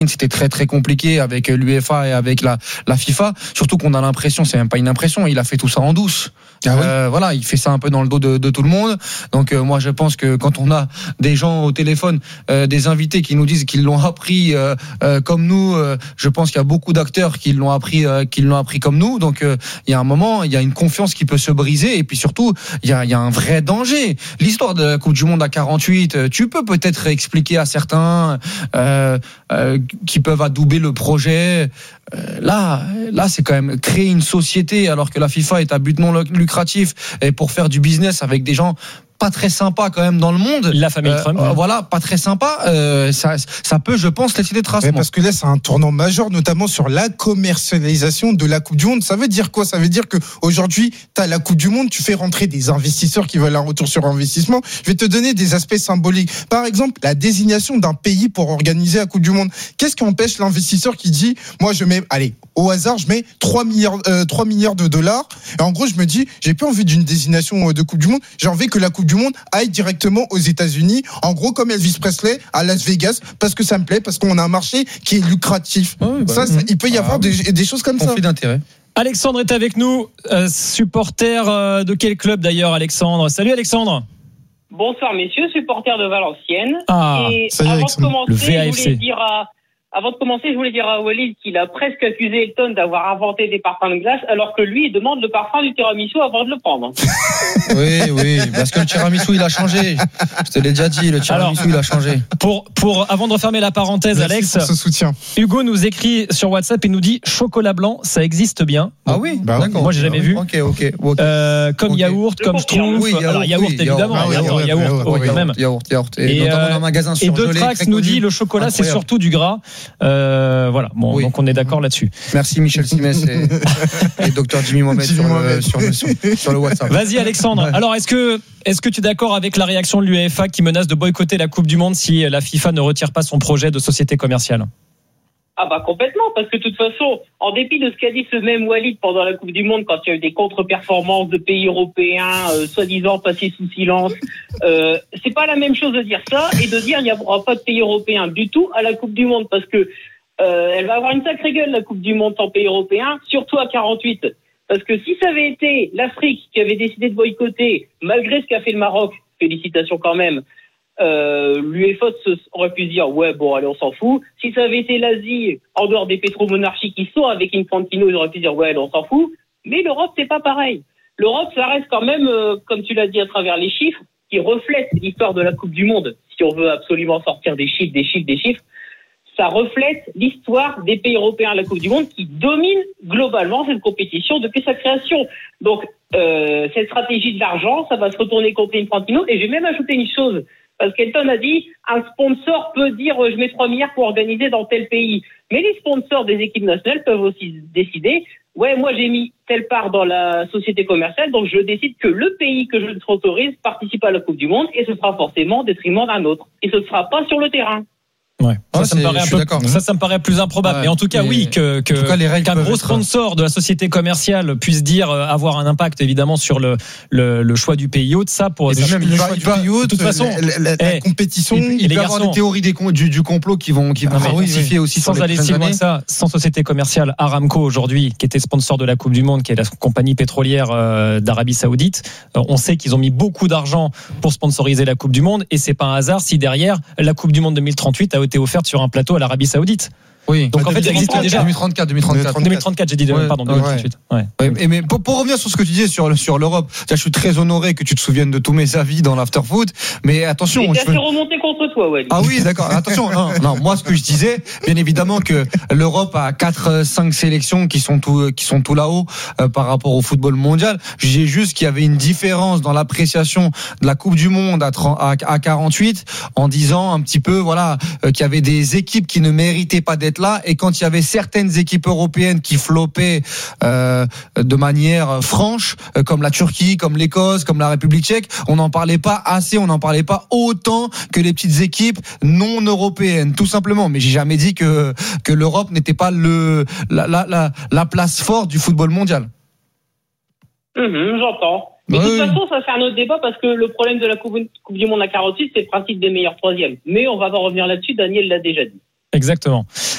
c'était très très compliqué avec l'UEFA et avec la FIFA. Surtout qu'on a l'impression, c'est même pas une impression, il a fait tout ça en douce. Voilà, il fait ça un peu dans le dos de tout le monde. Donc moi je pense que quand on a des gens au téléphone, des invités qui nous disent qu'ils l'ont appris comme nous, je pense qu'il y a beaucoup d'acteurs qui l'ont appris comme nous. Donc il y a un moment, il y a une confiance qui peut se briser et puis surtout il y a un vrai danger. L'histoire de la Coupe du Monde à 48, tu peux peut-être expliquer à certains qui peuvent adouber le projet. Là, c'est quand même créer une société alors que la FIFA est à but non lucratif et pour faire du business avec des gens pas très sympa quand même dans le monde. La famille Trump. Voilà, pas très sympa. Ça peut, je pense, laisser des traces. Parce que là, c'est un tournant majeur, notamment sur la commercialisation de la Coupe du Monde. Ça veut dire quoi ? Ça veut dire que aujourd'hui, t'as la Coupe du Monde, tu fais rentrer des investisseurs qui veulent un retour sur investissement. Je vais te donner des aspects symboliques. Par exemple, la désignation d'un pays pour organiser la Coupe du Monde. Qu'est-ce qui empêche l'investisseur qui dit, moi, je mets, allez, au hasard, je mets 3 milliards de dollars. Et en gros, je me dis, j'ai plus envie d'une désignation de Coupe du Monde. J'ai envie que la Coupe du Monde aille directement aux États-Unis, en gros comme Elvis Presley à Las Vegas, parce que ça me plaît, parce qu'on a un marché qui est lucratif. Il peut y avoir des choses comme ça. Conflit d'intérêt. Alexandre est avec nous, supporter de quel club d'ailleurs, Alexandre ? Salut Alexandre. Bonsoir messieurs, supporter de Valenciennes. Et avant de commencer, je voulais dire à Walid qu'il a presque accusé Elton d'avoir inventé des parfums de glace, alors que lui, il demande le parfum du tiramisu avant de le prendre. Oui, parce que le tiramisu, il a changé. Je te l'ai déjà dit, le tiramisu, il a changé. Avant de refermer la parenthèse, merci Alex, pour ce soutien. Hugo nous écrit sur WhatsApp et nous dit chocolat blanc, ça existe bien. Ah oui, d'accord. Moi, j'ai jamais vu. Ok. Comme yaourt, comme schtroumpf. Oui, alors yaourt évidemment. Yaourt, quand même. Yaourt. Et dans un magasin et surgelé. Deutrax nous dit le chocolat, c'est surtout du gras. Voilà. Bon, donc on est d'accord là-dessus. Merci Michel Simès et Dr Jimmy Mohamed sur le WhatsApp. Vas-y Alexandre. Alors est-ce que tu es d'accord avec la réaction de l'UEFA qui menace de boycotter la Coupe du Monde si la FIFA ne retire pas son projet de société commerciale ? Ah bah complètement, parce que de toute façon, en dépit de ce qu'a dit ce même Walid pendant la Coupe du Monde, quand il y a eu des contre-performances de pays européens, soi-disant passés sous silence, c'est pas la même chose de dire ça et de dire il n'y aura pas de pays européen du tout à la Coupe du Monde, parce que elle va avoir une sacrée gueule la Coupe du Monde sans pays européen, surtout à 48. Parce que si ça avait été l'Afrique qui avait décidé de boycotter, malgré ce qu'a fait le Maroc, félicitations quand même, l'UEFA aurait pu se dire ouais bon allez on s'en fout. Si ça avait été l'Asie, en dehors des pétromonarchies qui sont avec Infantino, ils auraient pu dire ouais allez on s'en fout. Mais l'Europe c'est pas pareil. L'Europe ça reste quand même, comme tu l'as dit à travers les chiffres, qui reflètent l'histoire de la Coupe du Monde. Si on veut absolument sortir des chiffres, ça reflète l'histoire des pays européens à la Coupe du Monde qui domine globalement cette compétition depuis sa création. Donc cette stratégie de l'argent, ça va se retourner contre Infantino. Et j'ai même ajouté une chose. Parce qu'Elton a dit, un sponsor peut dire je mets 3 milliards pour organiser dans tel pays. Mais les sponsors des équipes nationales peuvent aussi décider, ouais, moi j'ai mis telle part dans la société commerciale, donc je décide que le pays que je autorise participe à la Coupe du Monde et ce sera forcément au détriment d'un autre. Et ce ne sera pas sur le terrain. Ouais. Ça me paraît plus improbable. Ouais. Mais en tout cas, oui, qu'un gros sponsor de la société commerciale puisse dire avoir un impact évidemment sur le choix du pays hôte. Ça, pour ça, même le choix du pays hôte, de toute façon, la compétition. Il peut y avoir des théories du complot qui vont justifier aussi. Sans aller si loin que ça, sans société commerciale, Aramco aujourd'hui, qui était sponsor de la Coupe du Monde, qui est la compagnie pétrolière d'Arabie Saoudite, on sait qu'ils ont mis beaucoup d'argent pour sponsoriser la Coupe du Monde, et c'est pas un hasard si derrière la Coupe du Monde 2038 a été offerte sur un plateau à l'Arabie Saoudite. Oui. Donc en fait, ça existe déjà. 2034, j'ai dit pardon, 2038. Ouais. Mais pour revenir sur ce que tu disais sur l'Europe, je suis très honoré que tu te souviennes de tous mes avis dans l'afterfoot, mais attention. Je vais remonter contre toi, ouais. Ah oui, d'accord. Attention. Non, moi ce que je disais, bien évidemment que l'Europe a 4-5 sélections qui sont tout là-haut par rapport au football mondial. J'ai juste qu'il y avait une différence dans l'appréciation de la Coupe du Monde à 48 en disant un petit peu qu'il y avait des équipes qui ne méritaient pas d'être là, et quand il y avait certaines équipes européennes qui floppaient de manière franche, comme la Turquie, comme l'Écosse, comme la République tchèque, on n'en parlait pas assez, on n'en parlait pas autant que les petites équipes non européennes, tout simplement. Mais j'ai jamais dit que l'Europe n'était pas la place forte du football mondial. J'entends. Mais de toute façon, ça fait un autre débat, parce que le problème de la Coupe du Monde à 48, c'est le principe des meilleurs troisièmes. Mais on va revenir là-dessus, Daniel l'a déjà dit. Exactement.